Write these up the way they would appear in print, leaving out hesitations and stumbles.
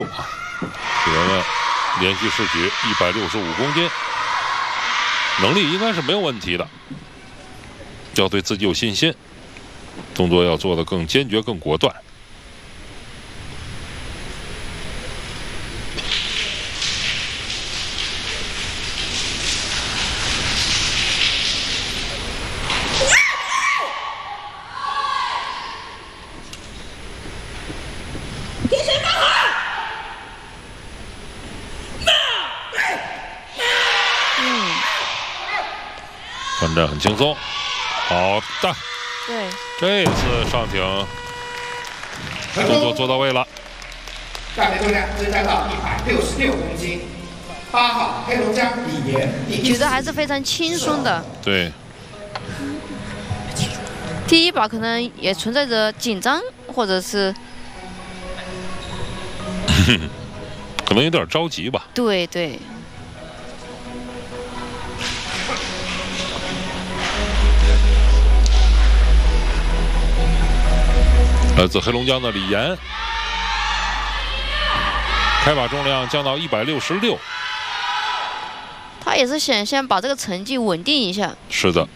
学员们连续试举165公斤，能力应该是没有问题的。要对自己有信心，动作要做得更坚决、更果断。观战很轻松，好的， 对， 这次上挺动作做到位了。 战备重量增加到166公斤。8号黑龙江李岩， 举得还是非常轻松的。 对， 第一把可能也存在着紧张，或者是可能有点着急吧。 对对。 来自黑龙江的李岩，开把重量降到166。 他也是想先把这个成绩稳定一下。 是的，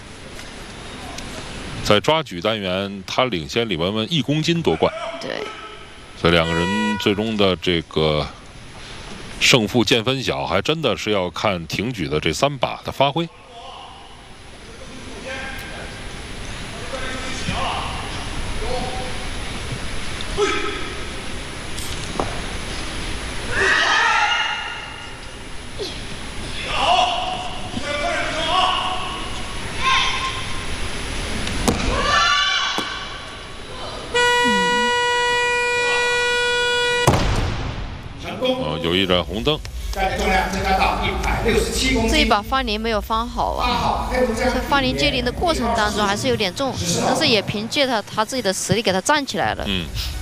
在抓举单元，他领先李雯雯1公斤夺冠。 对， 所以两个人最终的这个胜负见分晓，还真的是要看挺举的这3把的发挥。有一盏红灯， 战备重量增加到167公斤。 这一把方林没有方好啊，在方林接力的过程当中还是有点重，但是也凭借他自己的实力给他站起来了。